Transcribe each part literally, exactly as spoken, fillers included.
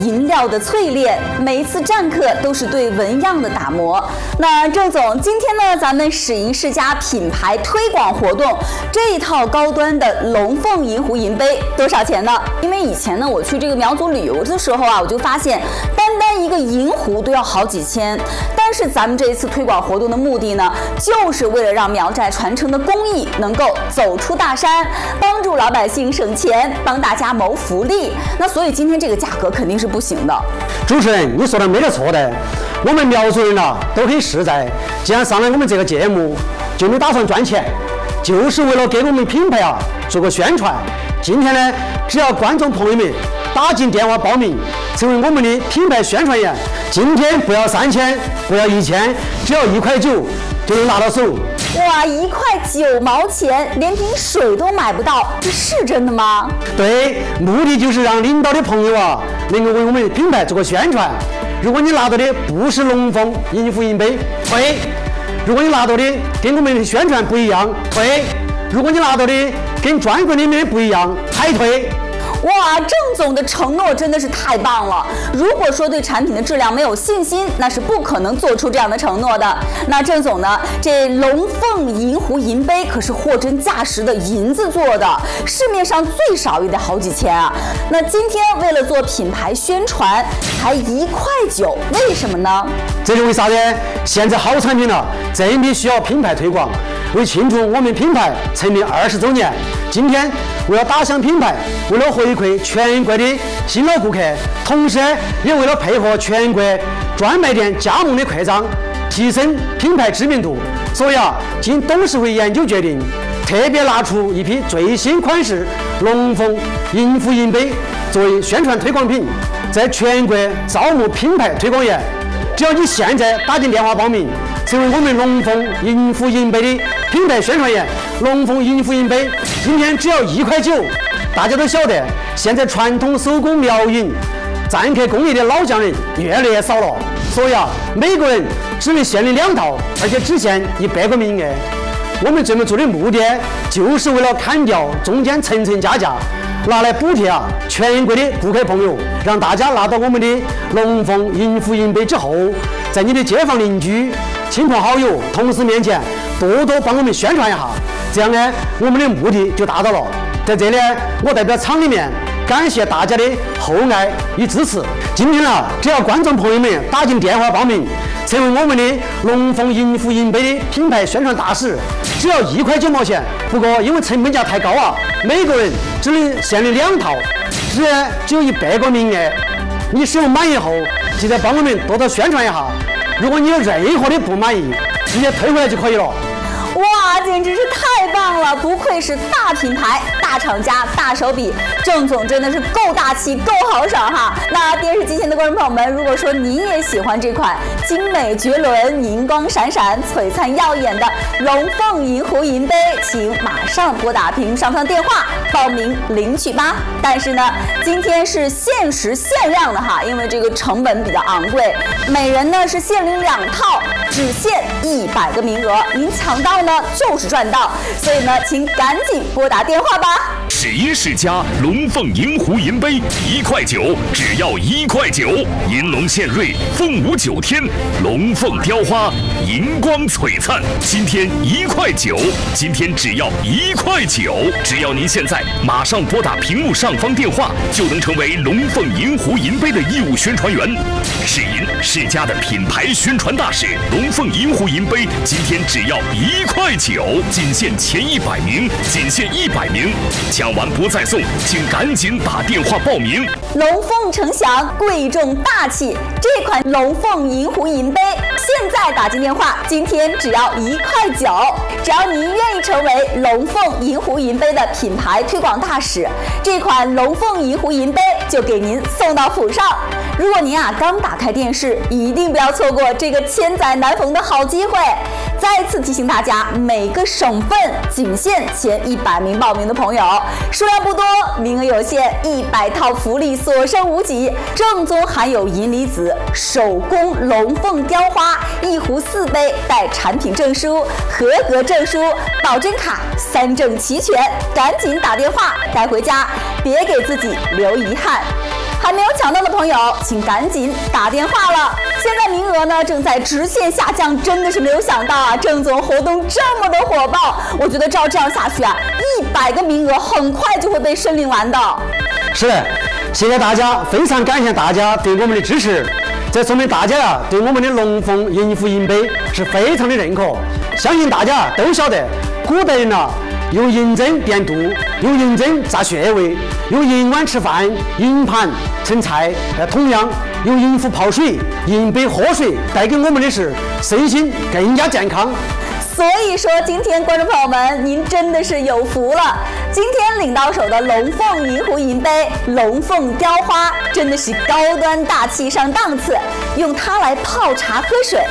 银料的淬炼，每一次战课都是对纹样的打磨。那郑总，今天呢，咱们史银世家品牌推广活动这一套高端的龙凤银壶银杯多少钱呢？因为以前呢，我去这个苗族旅游的时候啊，我就发现单单一个银壶都要好几千。但是咱们这一次推广活动的目的呢，就是为了让苗寨传承的工艺能够走出大山，帮助老百姓省钱，帮大家谋福利。那所以今天这个价格肯定是不行的。 主持人，你说的没得错的。我们苗族人啊都很实在，既然上来我们这个节目，就没打算赚钱，就是为了给我们品牌啊做个宣传。今天呢，只要观众朋友们打进电话报名，成为我们的品牌宣传员，今天不要三千，不要一千，只要一块九就能拿到手。 哇，一块九毛钱，连瓶水都买不到，这是真的吗？ 对，目的就是让领导的朋友啊，能够为我们品牌做个宣传。如果你拿到的不是龙凤银壶银杯，退；如果你拿到的跟我们的宣传不一样，退；如果你拿到的跟专柜里面不一样，还退。 哇，郑总的承诺真的是太棒了！如果说对产品的质量没有信心，那是不可能做出这样的承诺的。那郑总呢，这龙凤银壶银杯可是货真价实的银子做的，市面上最少也得好几千啊。那今天为了做品牌宣传，才一块九，为什么呢？ 这是为啥呢？现在好产品了，真的需要品牌推广。为庆祝我们品牌成立二十周年，今天为了打响品牌，为了回馈全国的新老顾客，同时也为了配合全国专卖店加盟的扩张，提升品牌知名度，所以啊，经董事会研究决定，特别拿出一批最新款式龙凤银壶银杯作为宣传推广品，在全国招募品牌推广员。只要你现在打进电话报名，成为我们龙凤银壶银杯的品牌宣传员，龙凤银壶银杯今天只要一块九。大家都晓得，现在传统手工苗银占客工艺的老匠人越来越少了，所以啊，每个人只能限领两套，而且只限一百个名额。我们这么做的目的，就是为了砍掉中间层层加价，拿来补贴啊全国的顾客朋友，让大家拿到我们的龙凤银壶银杯之后，在你的街坊邻居、亲朋好友、同事面前多多帮我们宣传一下，这样呢，我们的目的就达到了。在这里，我代表厂里面感谢大家的厚爱与支持。今天啊，只要观众朋友们打进电话报名，成为我们的龙凤银壶银杯的品牌宣传大使，只要一块九毛钱。不过因为成本价太高啊，每个人只能限领两套，只只有一百个名额。你使用满意后，记得帮我们多多宣传一下。如果你有任何的不满意，直接退回来就可以了。 哇，简直是太棒了！不愧是大品牌、大厂家、大手笔，郑总真的是够大气、够豪爽哈！那电视机前的观众朋友们，如果说您也喜欢这款精美绝伦、银光闪闪、璀璨耀眼的龙凤银壶银杯，请马上拨打屏幕上方的电话报名领取吧。但是呢，今天是限时限量的哈，因为这个成本比较昂贵，每人呢是限领两套，只限一百个名额，您抢到呢就是赚到，所以呢，请赶紧拨打电话吧。 史银世家龙凤银壶银杯一块九，只要一块九，银龙献瑞，凤舞九天，龙凤雕花，银光璀璨。今天一块九，今天只要一块九，只要您现在马上拨打屏幕上方电话，就能成为龙凤银壶银杯的义务宣传员。史银世家的品牌宣传大使，龙凤银壶银杯今天只要一块九，仅限前一百名，仅限一百名，抢完不再送，请赶紧打电话报名。 龙凤呈祥，贵重大气，这款龙凤银壶银杯，现在打进电话，今天只要一块九。只要您愿意成为龙凤银壶银杯的品牌推广大使，这款龙凤银壶银杯就给您送到府上。如果您啊刚打开电视，一定不要错过这个千载难逢的好机会。再次提醒大家，每个省份仅限前一百名报名的朋友，数量不多，名额有限，一百套福利所剩无几。正宗含有银离子，手工龙凤雕花，一壶四杯，带产品证书、合格证书、保真卡，三证齐全。赶紧打电话带回家，别给自己留遗憾。 还没有抢到的朋友，请赶紧打电话了。现在名额呢正在直线下降，真的是没有想到啊，郑总活动这么的火爆，我觉得照这样下去啊，一百个名额很快就会被申领完的。 是的，谢谢大家，非常感谢大家对我们的支持。这说明大家呀对我们的龙凤银福银杯是非常的认可。相信大家都晓得，古代人呐、啊、用银针垫肚，用银针扎穴位，用银碗吃饭，银盘盛菜。呃，同样用银壶泡水，银杯喝水，带给我们的是身心更加健康。 所以说，今天观众朋友们，您真的是有福了。今天领到手的龙凤银壶银杯、龙凤雕花，真的是高端大气上档次，用它来泡茶喝水，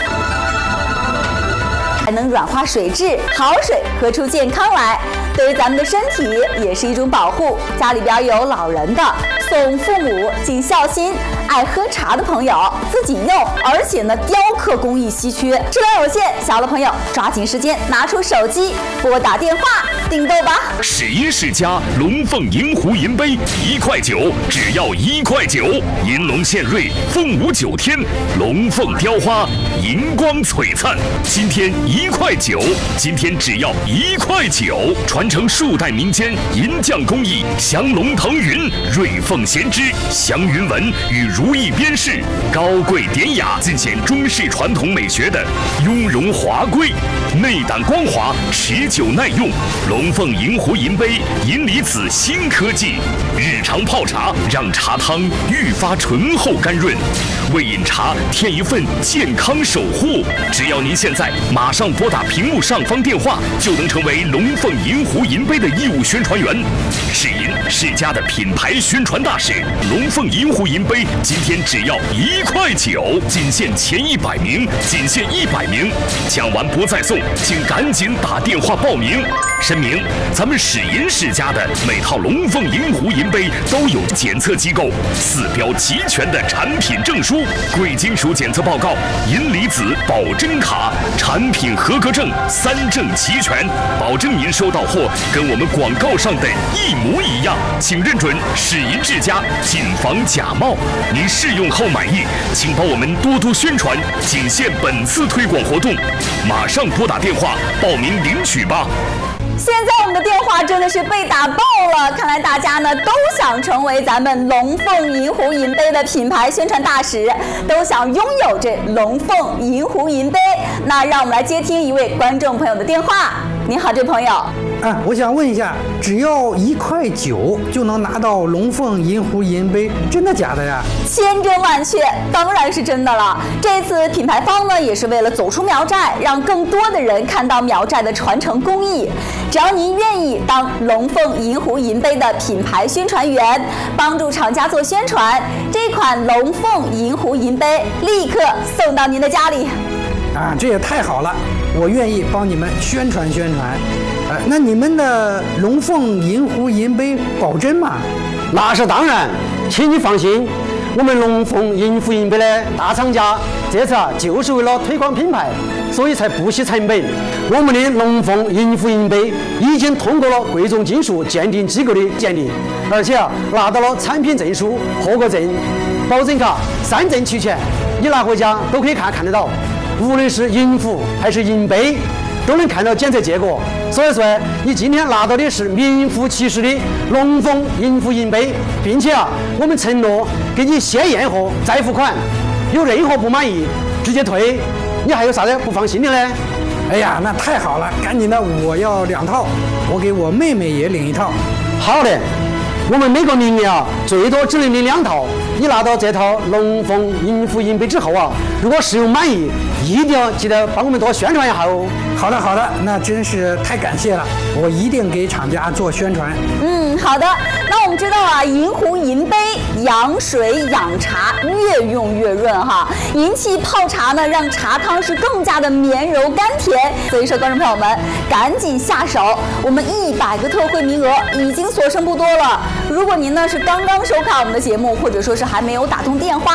还能软化水质，好水喝出健康来。对于咱们的身体也是一种保护。家里边有老人的，送父母尽孝心；爱喝茶的朋友自己用，而且呢，雕刻工艺稀缺，质量有限，小的朋友抓紧时间拿出手机拨打电话订购吧。 十一世家龙凤银壶银杯一块九，只要一块九。银龙献瑞，凤舞九天，龙凤雕花，银光璀璨。今天一块九，今天只要一块九。传承数代民间银匠工艺，降龙腾云，瑞凤衔枝，祥云纹与如意边饰，高贵典雅，尽显中式传统美学的雍容华贵，内胆光滑，持久耐用。龙凤银壶银杯，银离子新科技，日常泡茶让茶汤愈发醇厚甘润，为饮茶添一份健康守护。只要您现在马上拨打屏幕上方电话，就能成为龙凤银壶银杯的义务宣传员。是银是家的品牌宣传大使，龙凤银壶银杯今天只要一块九，仅限前一百名，仅限一百名，抢完不再送，请赶紧打电话报名。声明：咱们史银世家的每套龙凤银壶银杯都有检测机构四标齐全的产品证书、贵金属检测报告、银离子保真卡，产品合格证三证齐全，保证您收到货跟我们广告上的一模一样。请认准史银世家，谨防假冒。您试用后满意，请帮我们多多宣传，仅限本次推广活动，马上拨打电话报名领取吧。 现在我们的电话真的是被打爆了，看来大家呢都想成为咱们龙凤银壶银杯的品牌宣传大使，都想拥有这龙凤银壶银杯。那让我们来接听一位观众朋友的电话。您好，这朋友。 啊，我想问一下，只要一块九就能拿到龙凤银壶银杯，真的假的呀？ 千真万确，当然是真的了。这次品牌方呢，也是为了走出苗寨，让更多的人看到苗寨的传承工艺。只要您愿意当龙凤银壶银杯的品牌宣传员，帮助厂家做宣传，这款龙凤银壶银杯立刻送到您的家里。 啊，这也太好了，我愿意帮你们宣传宣传。呃，那你们的龙凤银壶银杯保真吗？ 那是当然，请你放心，我们龙凤银壶银杯的大厂家这次啊就是为了推广品牌，所以才不惜成本。我们的龙凤银壶银杯已经通过了贵重金属鉴定机构的鉴定，而且啊拿到了产品证书、合格证、保证卡，三证齐全，你拿回家都可以看看得到。无论是银壶还是银杯，都能看到检测结果。所以说，你今天拿到的是名副其实的龙凤银壶银杯，并且啊，我们承诺给你先验货再付款，有任何不满意直接退。你还有啥子不放心的呢？ 哎呀，那太好了，赶紧的，我要两套，我给我妹妹也领一套。 好的，我们每个名额啊，最多只能领两套。你拿到这套龙凤银壶银杯之后啊，如果使用满意，一定要记得帮我们多宣传一下哦。 好的，好的，那真是太感谢了，我一定给厂家做宣传。 嗯，好的。那我们知道啊，银壶银杯养水养茶，越用越润哈。银器泡茶呢，让茶汤是更加的绵柔甘甜。所以说，观众朋友们，赶紧下手，我们一百个特惠名额已经所剩不多了。如果您呢是刚刚收看我们的节目，或者说是还没有打通电话，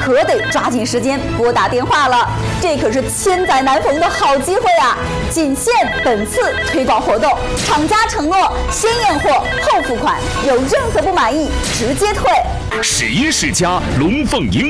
可得抓紧时间拨打电话了，这可是千载难逢的好机会啊！仅限本次推广活动，厂家承诺先验货后付款，有任何不满意直接退。 十一世家龙凤银